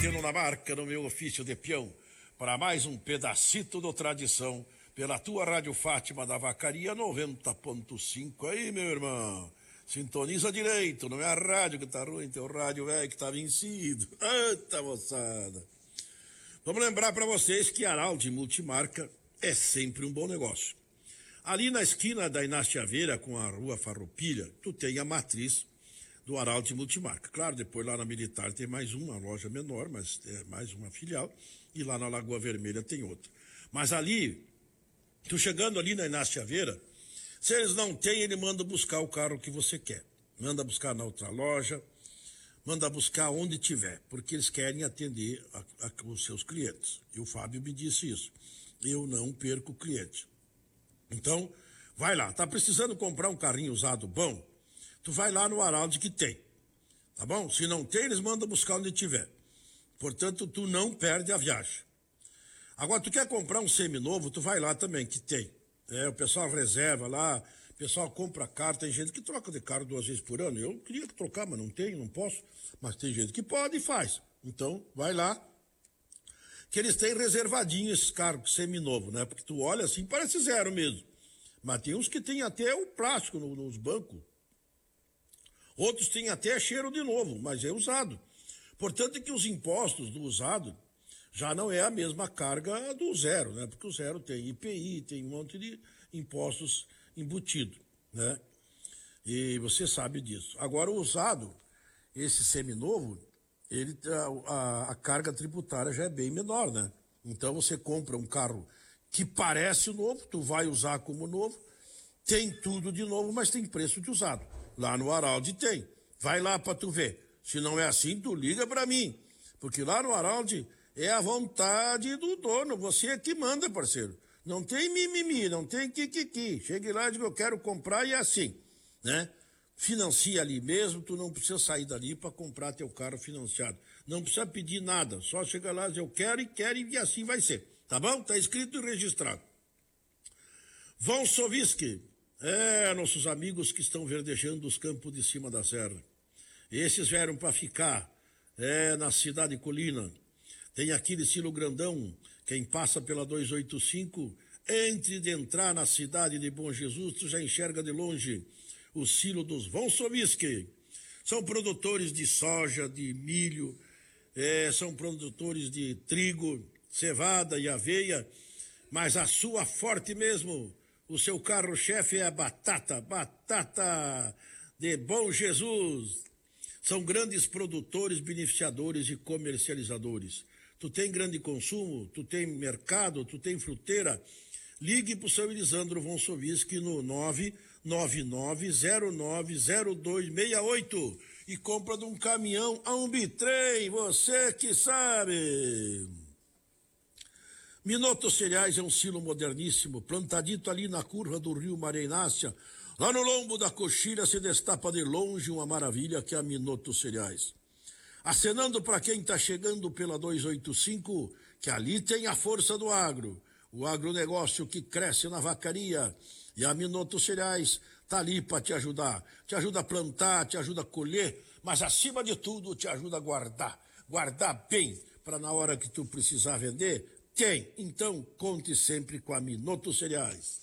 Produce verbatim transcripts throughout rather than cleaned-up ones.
batendo na marca no meu ofício de peão, para mais um pedacito do tradição, pela tua Rádio Fátima da Vacaria noventa ponto cinco. Aí, meu irmão, sintoniza direito, não é a rádio que tá ruim, teu rádio velho que tá vencido. Eita, moçada. Vamos lembrar para vocês que Araldi Multimarca é sempre um bom negócio. Ali na esquina da Inácio Aveira com a Rua Farroupilha, tu tem a matriz do Araldi Multimarca. Claro, depois lá na Militar tem mais uma loja menor, mas é mais uma filial, e lá na Lagoa Vermelha tem outra. Mas ali, tu chegando ali na Inácio Aveira, se eles não têm, ele manda buscar o carro que você quer. Manda buscar na outra loja, manda buscar onde tiver, porque eles querem atender a, a, os seus clientes. E o Fábio me disse isso. Eu não perco o cliente. Então, vai lá. Tá precisando comprar um carrinho usado bom? Tu vai lá no Araldi que tem. Tá bom? Se não tem, eles mandam buscar onde tiver. Portanto, tu não perde a viagem. Agora, tu quer comprar um seminovo, tu vai lá também, que tem. É, o pessoal reserva lá, o pessoal compra carro, tem gente que troca de carro duas vezes por ano. Eu queria trocar, mas não tenho, não posso. Mas tem gente que pode e faz. Então, vai lá, que eles têm reservadinho esses carros seminovo, né? Porque tu olha assim, parece zero mesmo. Mas tem uns que tem até o plástico no, nos bancos. Outros têm até cheiro de novo, mas é usado. Portanto, é que os impostos do usado já não é a mesma carga do zero, né? Porque o zero tem I P I, tem um monte de impostos embutidos, né? E você sabe disso. Agora, o usado, esse seminovo, ele, a, a carga tributária já é bem menor, né? Então, você compra um carro que parece novo, tu vai usar como novo, tem tudo de novo, mas tem preço de usado. Lá no Araldi tem. Vai lá para tu ver. Se não é assim, tu liga para mim. Porque lá no Araldi é a vontade do dono. Você é que manda, parceiro. Não tem mimimi, não tem kikiki. Chegue lá e diga, eu quero comprar e é assim, né? Financia ali mesmo, tu não precisa sair dali para comprar teu carro financiado. Não precisa pedir nada. Só chega lá e diz, eu quero e quero e assim vai ser. Tá bom? Tá escrito e registrado. Von Soviski. É, nossos amigos que estão verdejando os campos de cima da serra. Esses vieram para ficar, é, na cidade colina. Tem aquele estilo grandão, quem passa pela duzentos e oitenta e cinco, antes de entrar na cidade de Bom Jesus, tu já enxerga de longe o silo dos Von Soviski. São produtores de soja, de milho, é, são produtores de trigo, cevada e aveia, mas a sua forte mesmo, o seu carro-chefe é a batata, batata de Bom Jesus. São grandes produtores, beneficiadores e comercializadores. Tu tem grande consumo, tu tem mercado, tu tem fruteira, ligue para o seu Elisandro Von Soviski no nove nove nove zero nove zero dois seis oito e compra de um caminhão a um bitrem, você que sabe. Minoto Cereais é um silo moderníssimo, plantadito ali na curva do rio Mareinácia. Lá no lombo da coxilha se destapa de longe uma maravilha que é a Minoto Cereais. Acenando para quem está chegando pela duzentos e oitenta e cinco, que ali tem a força do agro, o agronegócio que cresce na vacaria. E a Minoto Cereais está ali para te ajudar. Te ajuda a plantar, te ajuda a colher, mas acima de tudo te ajuda a guardar. Guardar bem, para na hora que tu precisar vender, tem. Então, conte sempre com a Minoto Cereais.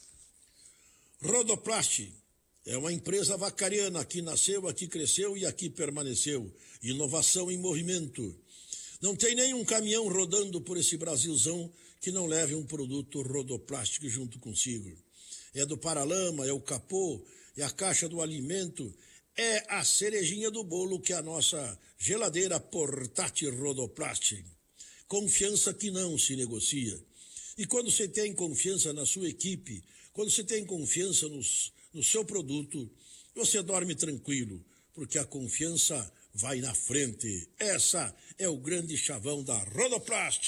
Rodoplast é uma empresa vacariana que nasceu, aqui cresceu e aqui permaneceu. Inovação em movimento. Não tem nenhum caminhão rodando por esse Brasilzão que não leve um produto Rodoplast junto consigo. É do paralama, é o capô, é a caixa do alimento, é a cerejinha do bolo que é a nossa geladeira portátil Rodoplast. Confiança que não se negocia. E quando você tem confiança na sua equipe, quando você tem confiança nos, no seu produto, você dorme tranquilo, porque a confiança vai na frente. Essa é o grande chavão da Rodoplast.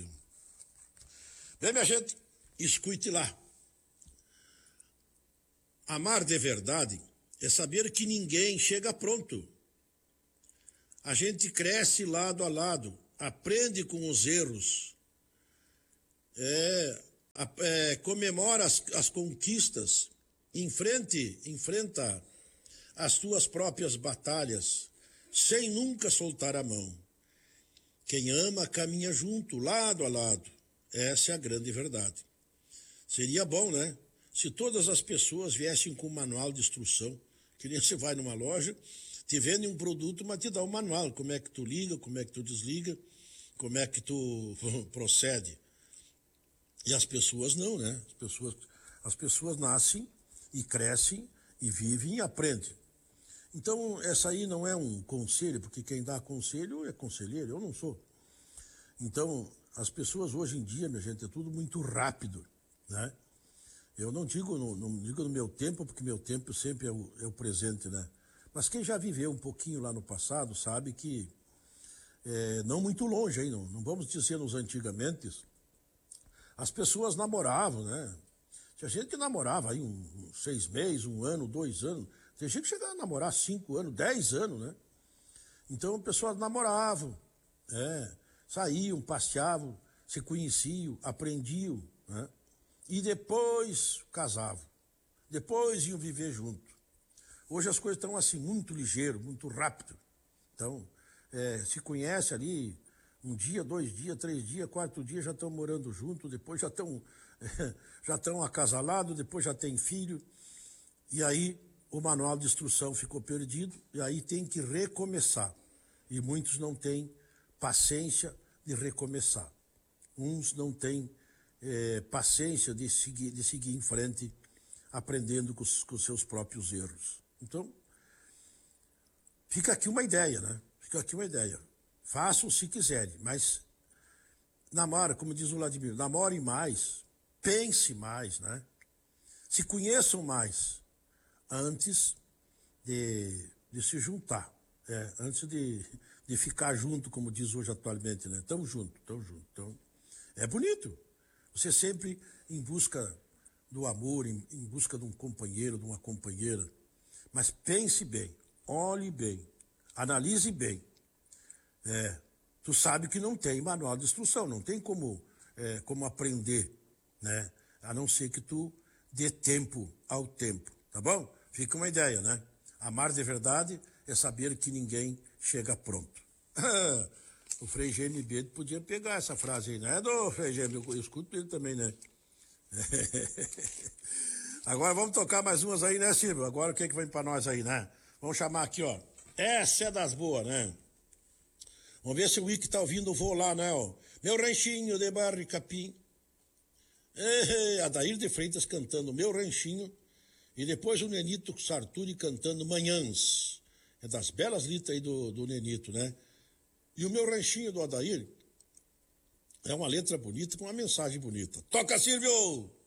Bem, minha gente, escute lá. Amar de verdade é saber que ninguém chega pronto. A gente cresce lado a lado, aprende com os erros, é, é, comemora as, as conquistas, enfrente, enfrenta as tuas próprias batalhas, sem nunca soltar a mão. Quem ama caminha junto, lado a lado. Essa é a grande verdade. Seria bom, né? Se todas as pessoas viessem com um manual de instrução, que nem você vai numa loja, te vende um produto, mas te dá um manual, como é que tu liga, como é que tu desliga, como é que tu procede. E as pessoas não, né? As pessoas, as pessoas nascem e crescem e vivem e aprendem. Então, essa aí não é um conselho, porque quem dá conselho é conselheiro, eu não sou. Então, as pessoas hoje em dia, minha gente, é tudo muito rápido, né? Eu não digo no, não digo no meu tempo, porque meu tempo sempre é o, é o presente, né? Mas quem já viveu um pouquinho lá no passado sabe que, é, não muito longe, hein? Não, não vamos dizer nos antigamente, as pessoas namoravam, né? Tinha gente que namorava aí um, um seis meses, um ano, dois anos. Tem gente que chegava a namorar cinco anos, dez anos, né? Então, pessoas namoravam, é, saíam, passeavam, se conheciam, aprendiam, né? E depois casavam. Depois iam viver junto. Hoje as coisas estão assim, muito ligeiro, muito rápido. Então, é, se conhece ali, um dia, dois dias, três dias, quatro dias, já estão morando junto, depois já estão já estão acasalados, depois já tem filho. E aí o manual de instrução ficou perdido, e aí tem que recomeçar. E muitos não têm paciência de recomeçar. Uns não têm é, paciência de seguir, de seguir em frente, aprendendo com os, com os seus próprios erros. Então, fica aqui uma ideia, né? Fica aqui uma ideia. Façam se quiserem, mas namora, como diz o Vladimir, namore mais, pense mais, né? Se conheçam mais antes de, de se juntar, é, antes de, de ficar junto, como diz hoje atualmente, né? Tamo junto, tamo junto. Então, é bonito. Você sempre em busca do amor, em, em busca de um companheiro, de uma companheira. Mas pense bem, olhe bem, analise bem. É, tu sabe que não tem manual de instrução, não tem como, é, como aprender, né? A não ser que tu dê tempo ao tempo, tá bom? Fica uma ideia, né? Amar de verdade é saber que ninguém chega pronto. O Frei Gêmeo Bento podia pegar essa frase aí, né? Do Frei Gêmeo, eu escuto ele também, né? Agora vamos tocar mais umas aí, né, Silvio? Agora o que é que vem pra nós aí, né? Vamos chamar aqui, ó. Essa é das boas, né? Vamos ver se o Wiki tá ouvindo, vou lá, né, ó. Meu ranchinho de barro e capim. Ei, Adair de Freitas cantando Meu Ranchinho. E depois o Nenito Sarturi cantando Manhãs. É das belas litas aí do, do Nenito, né? E o Meu Ranchinho do Adair é uma letra bonita com uma mensagem bonita. Toca, Silvio!